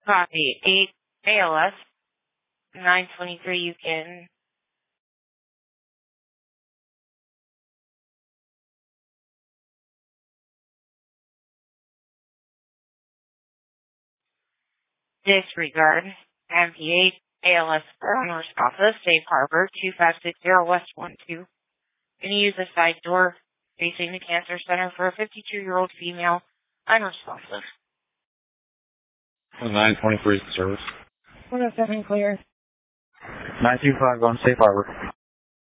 Copy. 8 ALS 923. You can disregard. MP8 ALS Coroner's Office, Safe Harbor 2560 West 12. Going to use the side door facing the Cancer Center for a 52-year-old female, unresponsive. 923 service. 107 clear. 925 going to Safe Harbor.